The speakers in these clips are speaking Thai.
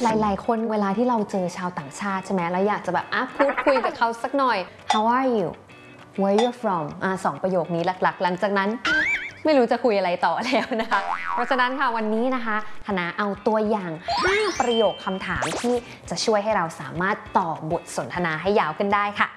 หลายๆคนเวลาที่เราเจอชาวต่างชาติใช่ไหมเราอยากจะแบบพูดคุยกับเขาสักหน่อย How are you Where you from 2 ประโยคนี้หลักๆหลังจากนั้นไม่รู้จะคุยอะไรต่อแล้วนะคะเพราะฉะนั้นค่ะวันนี้นะคะคณะเอาตัวอย่าง5ประโยคคำถามที่จะช่วยให้เราสามารถต่อบทสนทนาให้ยาวขึ้นได้ค่ะ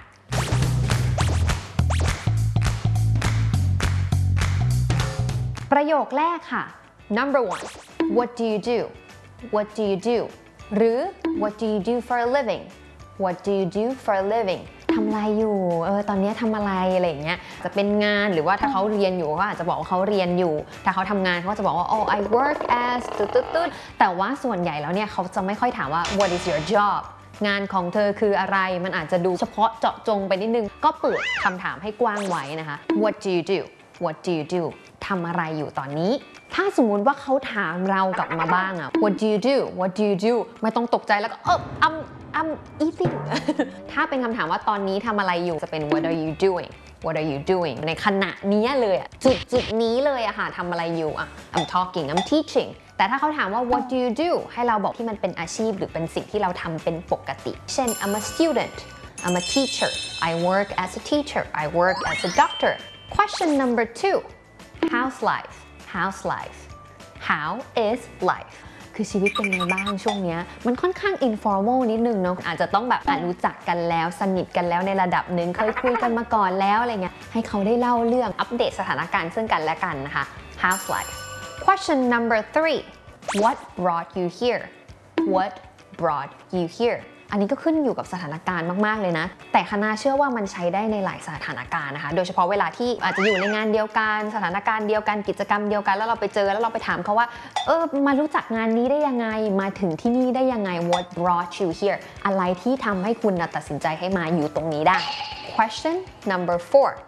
ประโยคแรกค่ะ Number 1 What do you do What do you do หรือ What do you do for a living What do you do for a living ทำอะไรอยู่ตอนนี้ทำอะไรอะไรอย่างเงี้ยจะเป็นงานหรือว่าถ้าเขาเรียนอยู่ก็อาจจะบอกว่าเขาเรียนอยู่ถ้าเขาทำงานเขาก็จะบอกว่า Oh I work as แต่ว่าส่วนใหญ่แล้วเนี่ยเขาจะไม่ค่อยถามว่า What is your job งานของเธอคืออะไรมันอาจจะดูเฉพาะเจาะจงไปนิดนึงก็เปิดคำถามให้กว้างไว้นะคะ What do you do What do you do ทำอะไรอยู่ตอนนี้ถ้าสมมุติว่าเขาถามเรากลับมาบ้างอะ What do you do What do you do ไม่ต้องตกใจแล้วก็I'm eating ถ้าเป็นคำถามว่าตอนนี้ทำอะไรอยู่จะเป็น What are you doing What are you doing ในขณะนี้เลยจุดนี้เลยอะค่ะทำอะไรอยู่I'm talking I'm teaching แต่ถ้าเขาถามว่า What do you do ให้เราบอกที่มันเป็นอาชีพหรือเป็นสิ่งที่เราทำเป็นปกติเช่น I'm a student I'm a teacher I work as a teacher I work as a doctor Question number 2 How's life How's life How is lifeคือชีวิตเป็นไงบ้างช่วงนี้มันค่อนข้าง informal นิดนึงเนาะอาจจะต้องแบบรู้จักกันแล้วสนิทกันแล้วในระดับหนึ่งเคยคุยกันมาก่อนแล้วอะไรเงี้ยให้เขาได้เล่าเรื่องอัปเดตสถานการณ์ซึ่งกันและกันนะคะ How's life Question number 3 What brought you here What brought you hereอันนี้ก็ขึ้นอยู่กับสถานการณ์มากๆเลยนะแต่คณะเชื่อว่ามันใช้ได้ในหลายสถานการณ์นะคะโดยเฉพาะเวลาที่อาจจะอยู่ในงานเดียวกันสถานการณ์เดียวกันกิจกรรมเดียวกันแล้วเราไปเจอแล้วเราไปถามเขาว่ามารู้จักงานนี้ได้ยังไงมาถึงที่นี่ได้ยังไง What brought you here อะไรที่ทำให้คุณตัดสินใจให้มาอยู่ตรงนี้ได้ Question number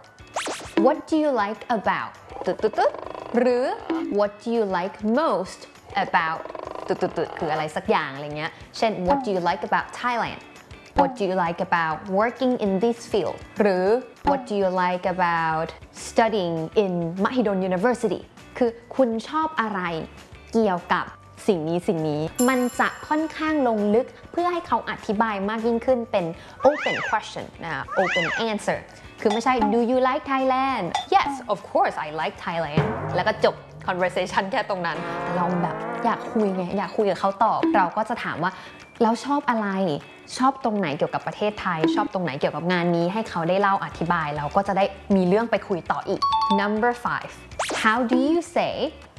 4 What do you like about หรือ What do you like most aboutคืออะไรสักอย่างอะไรเงี้ยเช่น What do you like about Thailand What do you like about working in this field หรือ What do you like about studying in Mahidol University คือคุณชอบอะไรเกี่ยวกับสิ่งนี้มันจะค่อนข้างลงลึกเพื่อให้เขาอธิบายมากยิ่งขึ้นเป็น open question นะ open answer คือไม่ใช่ Do you like Thailand Yes of course I like Thailand แล้วก็จบconversation แค่ตรงนั้นเราแบบอยากคุยไงอยากคุยกับเขาตอบเราก็จะถามว่าแล้วชอบอะไรชอบตรงไหนเกี่ยวกับประเทศไทยชอบตรงไหนเกี่ยวกับงานนี้ให้เขาได้เล่าอธิบายเราก็จะได้มีเรื่องไปคุยต่ออีก Number 5 How do you say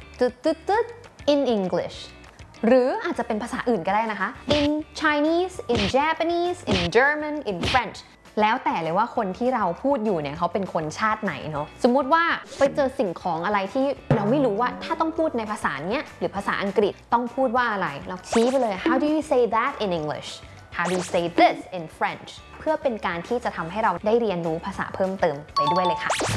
in English หรืออาจจะเป็นภาษาอื่นก็ได้นะคะ in Chinese in Japanese in German in Frenchแล้วแต่เลยว่าคนที่เราพูดอยู่เนี่ยเขาเป็นคนชาติไหนเนาะสมมุติว่าไปเจอสิ่งของอะไรที่เราไม่รู้ว่าถ้าต้องพูดในภาษาเนี้ยหรือภาษาอังกฤษต้องพูดว่าอะไรเราชี้ไปเลย How do you say that in English How do you say this in French เพื่อเป็นการที่จะทำให้เราได้เรียนรู้ภาษาเพิ่มเติมไปด้วยเลยค่ะ